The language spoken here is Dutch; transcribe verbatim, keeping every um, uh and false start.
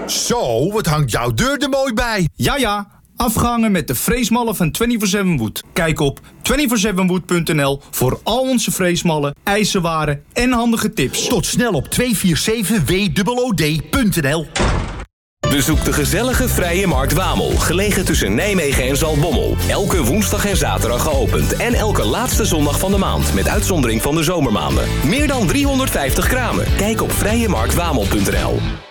Zo, wat hangt jouw deur er mooi bij. Ja, ja. Afgehangen met de freesmallen van vierentwintig zeven Wood. Kijk op vierentwintig zeven wood punt n l voor al onze freesmallen, ijzerwaren en handige tips. Tot snel op tweehonderdzevenenveertig w o d punt n l. Bezoek de gezellige Vrije Markt Wamel, gelegen tussen Nijmegen en Zaltbommel. Elke woensdag en zaterdag geopend en elke laatste zondag van de maand, met uitzondering van de zomermaanden. Meer dan driehonderdvijftig kramen. Kijk op vrije markt wamel punt n l.